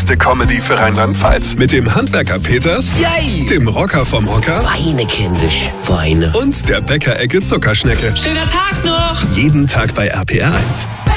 beste Comedy für Rheinland-Pfalz. Mit dem Handwerker Peters, Yay! dem Rocker vom Hocker Weine, kindisch, Weine. und der Bäckerecke Zuckerschnecke. Schöner Tag noch! Jeden Tag bei RPR 1.